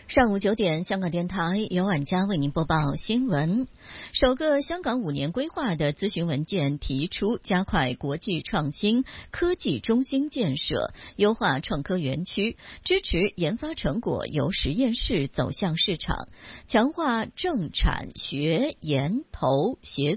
上午9点，香港电台由婉佳为您播报新闻。首个香港5年规划的咨询文件提出，加快国际创新科技中心建设，优化创科园区，支持研发成果由实验室走向市场，强化政产学研投协